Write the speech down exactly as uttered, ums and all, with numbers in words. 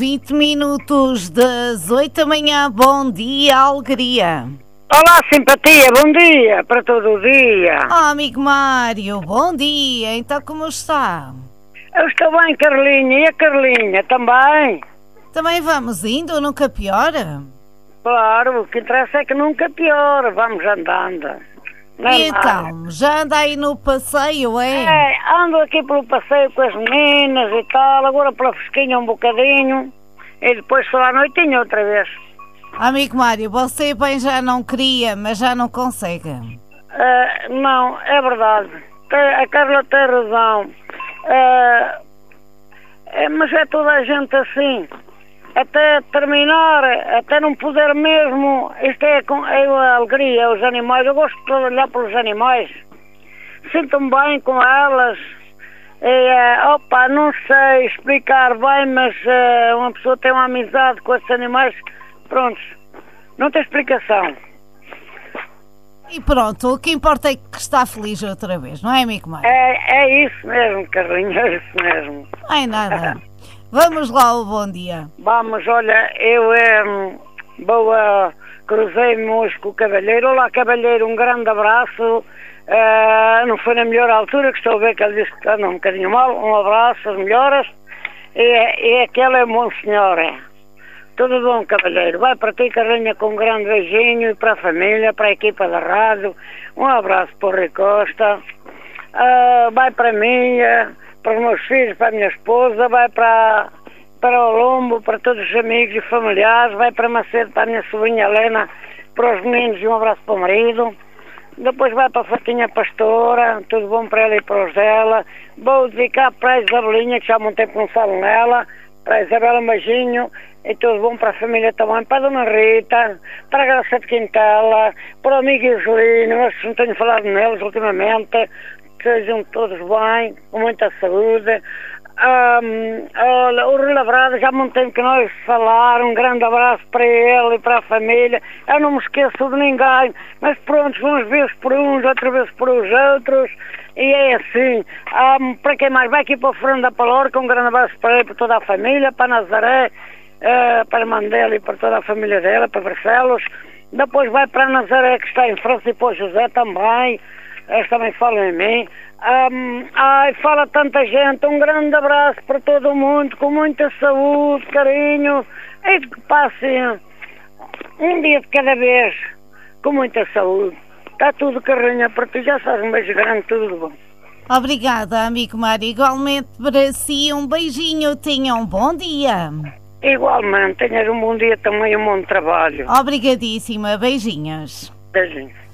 vinte minutos das oito da manhã, bom dia, alegria. Olá, simpatia, bom dia para todo o dia. Oh, amigo Mário, bom dia, então como está? Eu estou bem, Carlinha, e a Carlinha também? Também vamos indo, nunca piora? Claro, o que interessa é que nunca piora, vamos andando. Não é E então, já anda aí no passeio, é? É, ando aqui pelo passeio com as meninas e tal, agora pela fresquinha um bocadinho, e depois só à noitinha outra vez. Amigo Mário, você bem já não queria, mas já não consegue. Uh, não, é verdade, tem, a Carla tem razão, uh, é, mas é toda a gente assim. Até terminar, até não poder mesmo, isto é, é a alegria, os animais, eu gosto de trabalhar pelos animais, sinto-me bem com elas, e, opa, não sei explicar bem, mas uh, uma pessoa tem uma amizade com esses animais, pronto, não tem explicação. E pronto, o que importa é que está feliz outra vez, não é, amigo Mário? É, é isso mesmo, Carlinhos, é isso mesmo. Ai, nada. Vamos lá, o bom dia. Vamos, olha, eu é, boa, cruzei-me hoje com o Cavalheiro. Olá, Cavalheiro, um grande abraço. Uh, não foi na melhor altura, que estou a ver que ele disse que está um bocadinho mal. Um abraço, as melhoras. E, e aquele é bom senhor, é. Tudo bom, Cavalheiro. Vai para ti, Carlinha, com um grande beijinho, e para a família, para a equipa da rádio. Um abraço para o Rui Costa. Uh, vai para mim, uh, para os meus filhos, para a minha esposa, vai para, para o Lombo, para todos os amigos e familiares, vai para Macedo, para a minha sobrinha Helena, para os meninos e um abraço para o marido. Depois vai para a Fatinha Pastora, tudo bom para ela e para os dela. Vou dedicar para a Isabelinha, que já há muito tempo não falo nela, para a Isabela um beijinho, e tudo bom para a família também, para a Dona Rita, para a Graça de Quintela, para o amigo Isolino, eu não tenho falado neles ultimamente. Sejam todos bem, com muita saúde. Um, olha, o Rui Labrada, já há muito tempo que nós falar, um grande abraço para ele e para a família. Eu não me esqueço de ninguém, mas pronto, uns vezes por uns, outras vezes por os outros, e é assim. Um, para quem mais vai aqui para o Fernando da Palorca, um grande abraço para ele e para toda a família, para Nazaré, uh, para a Mandela e para toda a família dela, para Barcelos. Depois vai para a Nazaré, que está em França, e para o José também. Eles também falam em mim. Um, ai, fala tanta gente. Um grande abraço para todo mundo, com muita saúde, carinho, e que passem um dia de cada vez, com muita saúde. Está tudo, Carlinha, para ti, já sabes, um beijo grande, tudo bom. Obrigada, amigo Mário. Igualmente para si, um beijinho, tenha um bom dia. Igualmente, tenhas um bom dia também e um bom trabalho. Obrigadíssima, beijinhos. Beijinhos.